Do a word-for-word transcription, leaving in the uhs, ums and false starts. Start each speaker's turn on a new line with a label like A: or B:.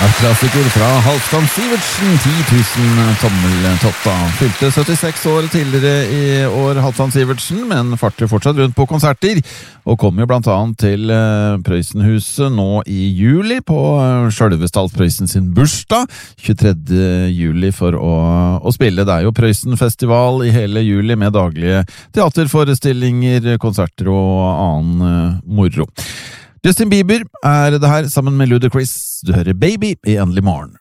A: Klassiker fra Halvdan Sivertsen, ti tusen tommeltotta. Fylte syttiseks år tidligere i år, Halvdan Sivertsen, men farter fortsatt rundt på konserter, og kom jo blant annet til Prøysenhuset nå i juli, på selveste Alf Prøysen sin bursdag, tjuetredje juli, for å, å spille. Det er jo Prøysenfestival i hele juli, med daglige teaterforestillinger, konserter og annen moro. Justin Bieber er det her sammen med Ludacris. Du hører Baby i Endelig Morgen.